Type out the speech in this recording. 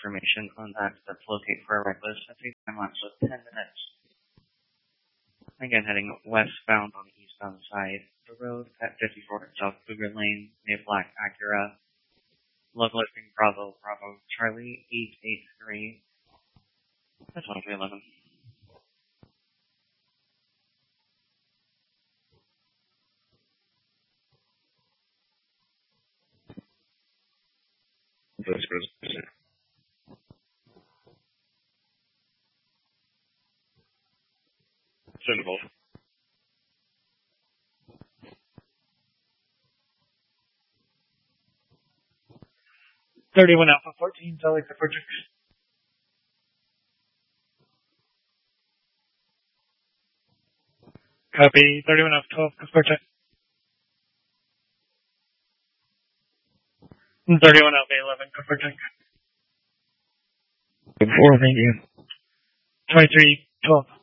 information on that. That's locate for a reckless. That's a time lapse of 10 minutes. Again, heading westbound on the eastbound side of the road at 54 South Cougar Lane, a black Acura. Local listing Bravo Charlie 883. That's 1311. Suitable. $31 Alpha 14, Charlie for check. Copy, 31 Alpha 12, for check. 31 Alpha 11, for check. 4, thank you. 23 12.